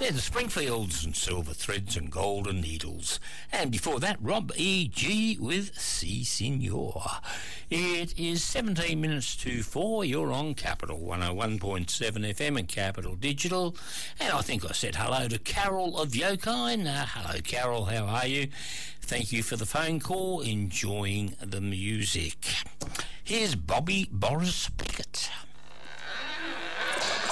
They're the Springfields and Silver Threads and Golden Needles. And before that, Rob E.G. with Si Senor. It is 17 minutes to 4. You're on Capital 101.7 FM and Capital Digital. And I think I said hello to Carol of Yokine. Hello, Carol. How are you? Thank you for the phone call. Enjoying the music. Here's Bobby Boris